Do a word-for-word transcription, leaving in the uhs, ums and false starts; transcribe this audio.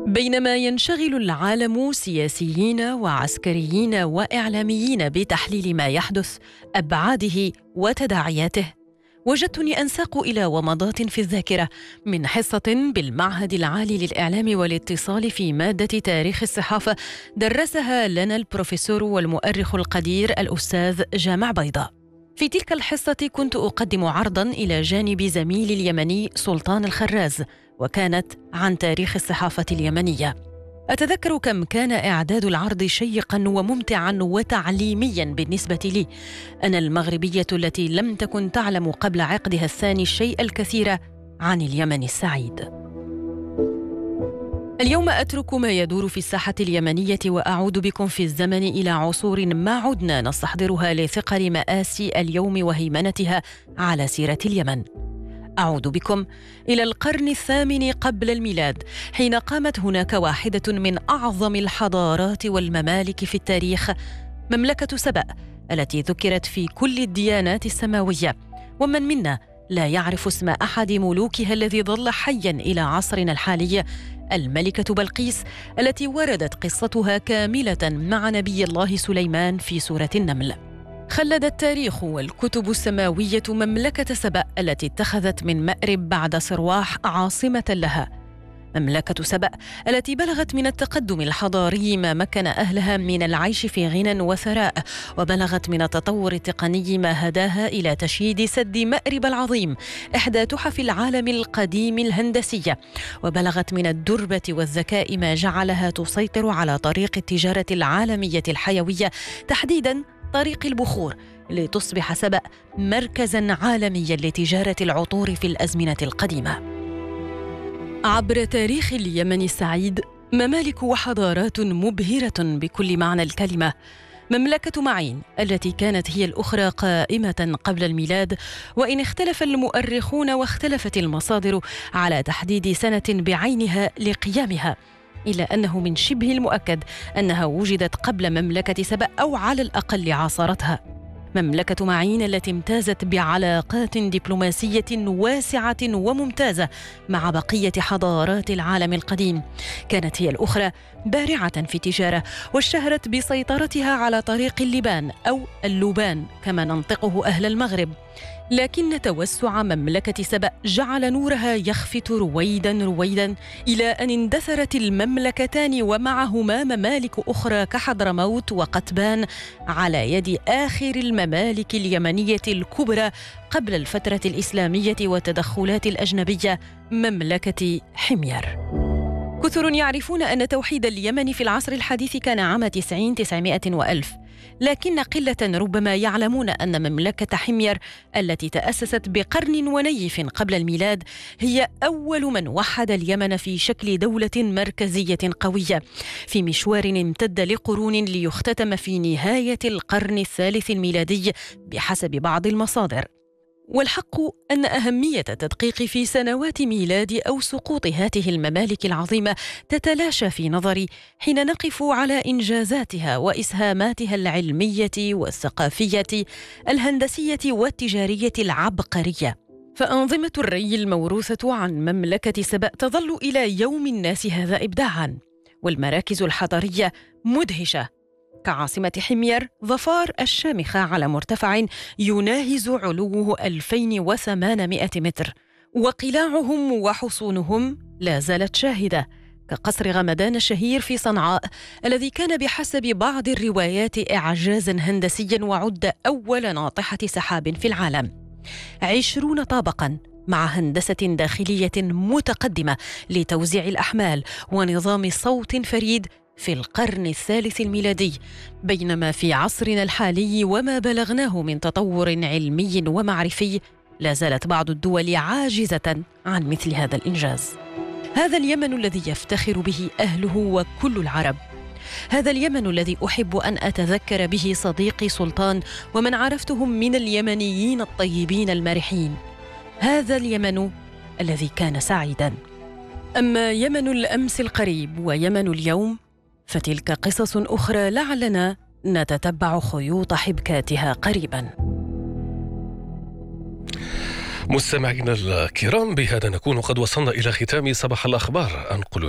بينما ينشغل العالم سياسيين وعسكريين وإعلاميين بتحليل ما يحدث، أبعاده وتداعياته، وجدتني أنساق إلى ومضات في الذاكرة من حصة بالمعهد العالي للإعلام والاتصال في مادة تاريخ الصحافة درسها لنا البروفيسور والمؤرخ القدير الأستاذ جامع بيضة. في تلك الحصة كنت أقدم عرضاً إلى جانب زميلي اليمني سلطان الخراز، وكانت عن تاريخ الصحافة اليمنية. أتذكر كم كان إعداد العرض شيقاً وممتعاً وتعليمياً بالنسبة لي، أنا المغربية التي لم تكن تعلم قبل عقدها الثاني الشيء الكثير عن اليمن السعيد. اليوم أترك ما يدور في الساحة اليمنية وأعود بكم في الزمن إلى عصور ما عدنا نستحضرها لثقل مآسي اليوم وهيمنتها على سيرة اليمن. أعود بكم إلى القرن الثامن قبل الميلاد، حين قامت هناك واحدة من أعظم الحضارات والممالك في التاريخ، مملكة سبأ، التي ذكرت في كل الديانات السماوية. ومن منا لا يعرف اسم أحد ملوكها الذي ظل حياً إلى عصرنا الحالي؟ الملكة بلقيس، التي وردت قصتها كاملة مع نبي الله سليمان في سورة النمل. خلد التاريخ والكتب السماوية مملكة سبأ التي اتخذت من مأرب بعد صرواح عاصمة لها. مملكة سبأ التي بلغت من التقدم الحضاري ما مكن أهلها من العيش في غنى وثراء، وبلغت من التطور التقني ما هداها إلى تشييد سد مأرب العظيم، إحدى تحف العالم القديم الهندسية، وبلغت من الدربة والذكاء ما جعلها تسيطر على طريق التجارة العالمية الحيوية، تحديداً طريق البخور، لتصبح سبأ مركزاً عالمياً لتجارة العطور في الأزمنة القديمة. عبر تاريخ اليمن السعيد ممالك وحضارات مبهرة بكل معنى الكلمة. مملكة معين التي كانت هي الأخرى قائمة قبل الميلاد، وإن اختلف المؤرخون واختلفت المصادر على تحديد سنة بعينها لقيامها، إلا أنه من شبه المؤكد أنها وجدت قبل مملكة سبأ أو على الأقل عاصرتها. مملكة معين التي امتازت بعلاقات دبلوماسية واسعة وممتازة مع بقية حضارات العالم القديم، كانت هي الأخرى بارعة في التجارة، واشتهرت بسيطرتها على طريق اللبان أو اللبان كما ننطقه أهل المغرب. لكن توسع مملكة سبأ جعل نورها يخفت رويدا رويدا، إلى أن اندثرت المملكتان ومعهما ممالك أخرى كحضرموت وقتبان على يد آخر الممالك اليمنية الكبرى قبل الفترة الإسلامية والتدخلات الأجنبية، مملكة حمير. كثر يعرفون أن توحيد اليمن في العصر الحديث كان عام تسعين تسعمائة وألف، لكن قلة ربما يعلمون أن مملكة حمير التي تأسست بقرن ونيف قبل الميلاد هي أول من وحد اليمن في شكل دولة مركزية قوية، في مشوار امتد لقرون ليختتم في نهاية القرن الثالث الميلادي بحسب بعض المصادر. والحق أن أهمية التدقيق في سنوات ميلاد أو سقوط هذه الممالك العظيمة تتلاشى في نظري حين نقف على إنجازاتها وإسهاماتها العلمية والثقافية الهندسية والتجارية العبقرية. فأنظمة الري الموروثة عن مملكة سبأ تظل إلى يوم الناس هذا إبداعاً، والمراكز الحضارية مدهشة، كعاصمة حمير ظفار الشامخة على مرتفع يناهز علوه ألفين وثمانمائة متر، وقلاعهم وحصونهم لا زالت شاهدة، كقصر غمدان الشهير في صنعاء الذي كان بحسب بعض الروايات إعجازاً هندسياً وعد أول ناطحة سحاب في العالم. عشرون طابقاً مع هندسة داخلية متقدمة لتوزيع الأحمال ونظام صوت فريد في القرن الثالث الميلادي، بينما في عصرنا الحالي وما بلغناه من تطور علمي ومعرفي لا زالت بعض الدول عاجزة عن مثل هذا الإنجاز. هذا اليمن الذي يفتخر به أهله وكل العرب، هذا اليمن الذي أحب أن أتذكر به صديقي سلطان ومن عرفتهم من اليمنيين الطيبين المرحين، هذا اليمن الذي كان سعيداً. أما يمن الأمس القريب ويمن اليوم فتلك قصص أخرى لعلنا نتتبع خيوط حبكاتها قريباً. مستمعينا الكرام، بهذا نكون قد وصلنا إلى ختام صباح الأخبار. أنقل